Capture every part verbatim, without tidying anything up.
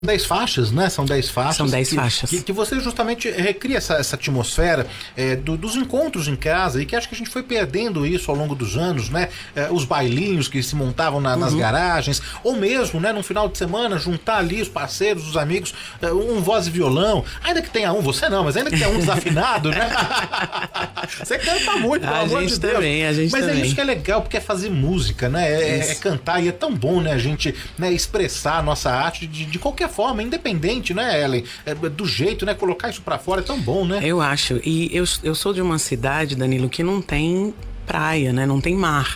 dez faixas, né? São dez faixas. São dez que, faixas. Que, que você justamente recria essa, essa atmosfera é, do, dos encontros em casa, e que acho que a gente foi perdendo isso ao longo dos anos, né? É, os bailinhos que se montavam na, uhum. nas garagens, ou mesmo, né, no final de semana, juntar ali os parceiros, os amigos, é, um voz e violão, ainda que tenha um, você não, mas ainda que tenha um desafinado, né? Você canta muito, pelo a amor gente de Deus. Também, a gente mas também. é isso que é legal, porque é fazer música, né? É, é cantar, e é tão bom, né, a gente, né, expressar a nossa arte de, de qualquer forma, independente, né, Ellen? É, do jeito, né? Colocar isso pra fora é tão bom, né? Eu acho. E eu, eu sou de uma cidade, Danilo, que não tem praia, né? Não tem mar.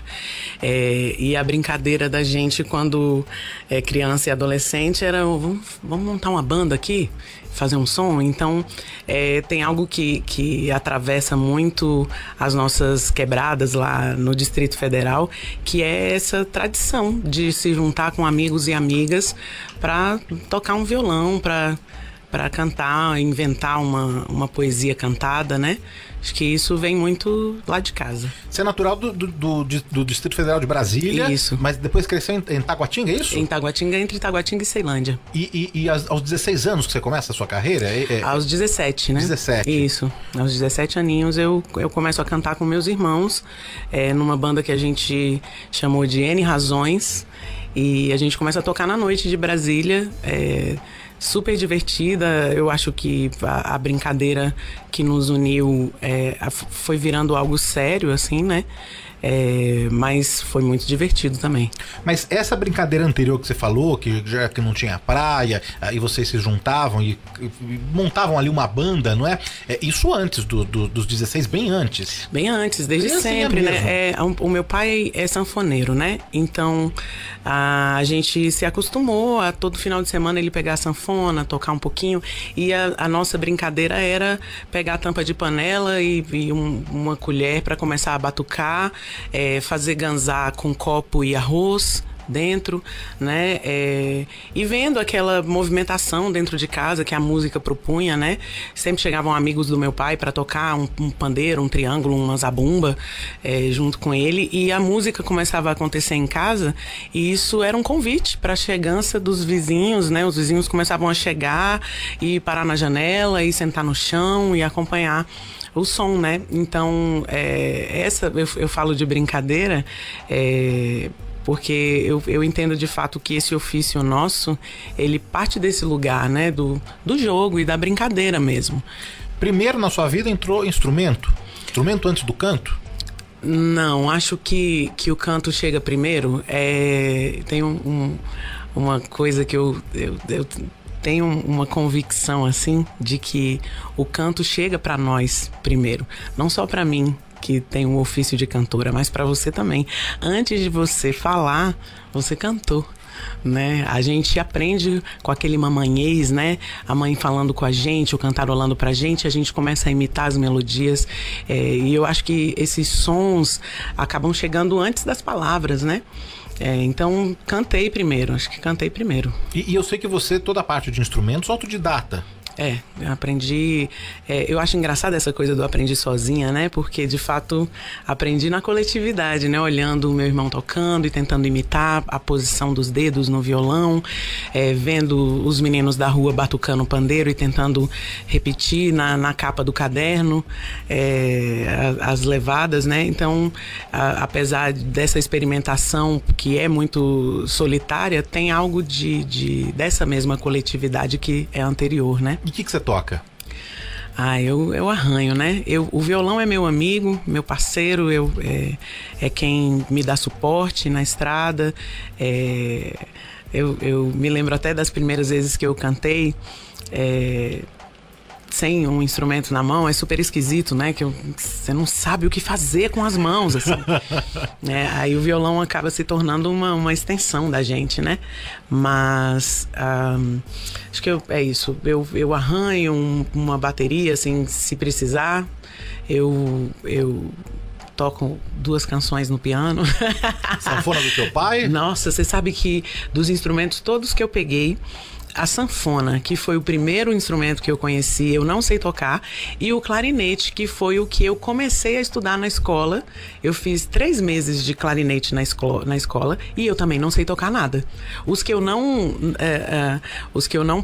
É, e a brincadeira da gente quando é criança e adolescente era, vamos, vamos montar uma banda aqui? Fazer um som? Então, é, tem algo que, que atravessa muito as nossas quebradas lá no Distrito Federal, que é essa tradição de se juntar com amigos e amigas para tocar um violão, para para cantar, inventar uma, uma poesia cantada, né? Acho que isso vem muito lá de casa. Você é natural do, do, do, do Distrito Federal de Brasília. Isso. Mas depois cresceu em, em Taguatinga, é isso? Em Taguatinga, entre Taguatinga e Ceilândia. E, e, e aos dezesseis anos que você começa a sua carreira? É, é... Aos dezessete, né? dezessete. Isso. Aos dezessete aninhos eu, eu começo a cantar com meus irmãos, é, numa banda que a gente chamou de N Razões. E a gente começa a tocar na noite de Brasília, é, super divertida. Eu acho que a, a brincadeira que nos uniu é, a, foi virando algo sério, assim, né? É, mas foi muito divertido também. Mas essa brincadeira anterior que você falou, que já que não tinha praia, e vocês se juntavam e, e montavam ali uma banda, não é? É isso antes do, do, dos dezesseis, bem antes? Bem antes, desde bem sempre, assim é né? É, o meu pai é sanfoneiro, né? Então a, a gente se acostumou a todo final de semana ele pegar a sanfona, tocar um pouquinho, e a, a nossa brincadeira era pegar a tampa de panela e, e um, uma colher para começar a batucar. É, fazer ganzá com copo e arroz dentro, né? É, e vendo aquela movimentação dentro de casa que a música propunha, né? Sempre chegavam amigos do meu pai para tocar um, um pandeiro, um triângulo, uma zabumba, é, junto com ele, e a música começava a acontecer em casa, e isso era um convite para a chegança dos vizinhos, né? Os vizinhos começavam a chegar e parar na janela e sentar no chão e acompanhar o som, né? Então, é, essa eu, eu falo de brincadeira, é, porque eu, eu entendo de fato que esse ofício nosso, ele parte desse lugar, né? Do, do jogo e da brincadeira mesmo. Primeiro na sua vida entrou instrumento? Instrumento antes do canto? Não, acho que, que o canto chega primeiro. É, tem um, um, uma coisa que eu... eu, eu tenho uma convicção, assim, de que o canto chega para nós primeiro. Não só para mim, que tem um ofício de cantora, mas para você também. Antes de você falar, você cantou, né? A gente aprende com aquele mamanhês, né? A mãe falando com a gente, o cantarolando pra gente, a gente começa a imitar as melodias. É, e eu acho que esses sons acabam chegando antes das palavras, né? É, então, cantei primeiro, acho que cantei primeiro. E, e eu sei que você, toda a parte de instrumentos, autodidata. É, eu aprendi... É, eu acho engraçada essa coisa do aprendi sozinha, né? Porque, de fato, aprendi na coletividade, né? Olhando o meu irmão tocando e tentando imitar a posição dos dedos no violão, é, vendo os meninos da rua batucando pandeiro e tentando repetir na, na capa do caderno é, as levadas, né? Então, a, apesar dessa experimentação que é muito solitária, tem algo de, de, dessa mesma coletividade que é anterior, né? E o que, que você toca? Ah, eu, eu arranho, né? Eu, o violão é meu amigo, meu parceiro, eu, é, é quem me dá suporte na estrada. É, eu, eu me lembro até das primeiras vezes que eu cantei é, sem um instrumento na mão, é super esquisito, né? Que eu, você não sabe o que fazer com as mãos, assim. É, aí o violão acaba se tornando uma, uma extensão da gente, né? Mas um, acho que eu, é isso. Eu, eu arranho um, uma bateria, assim, se precisar. Eu, eu toco duas canções no piano. Sanfona do teu pai? Nossa, você sabe que dos instrumentos todos que eu peguei, a sanfona, que foi o primeiro instrumento que eu conheci, eu não sei tocar, e o clarinete, que foi o que eu comecei a estudar na escola. Eu fiz três meses de clarinete na escola, na escola e eu também não sei tocar nada. Os que eu não, é, é, os que eu não